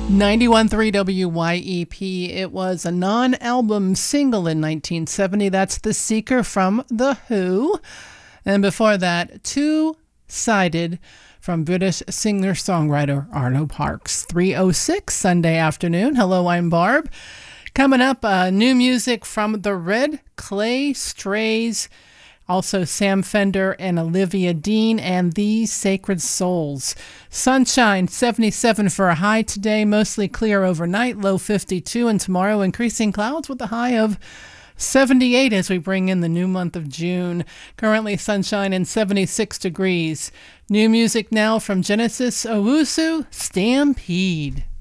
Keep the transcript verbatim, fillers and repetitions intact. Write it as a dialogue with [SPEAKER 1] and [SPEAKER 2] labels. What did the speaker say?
[SPEAKER 1] ninety-one point three W Y E P. It was a non-album single in nineteen seventy. That's The Seeker from The Who. And before that, Two-Sided from British singer-songwriter Arlo Parks. three oh six Sunday afternoon. Hello, I'm Barb. Coming up, uh, new music from the Red Clay Strays. Also Sam Fender and Olivia Dean and These Sacred Souls. Sunshine, seventy-seven for a high today. Mostly clear overnight, low fifty-two. And tomorrow, increasing clouds with a high of seventy-eight as we bring in the new month of June. Currently sunshine and seventy-six degrees. New music now from Genesis Owusu, Stampede.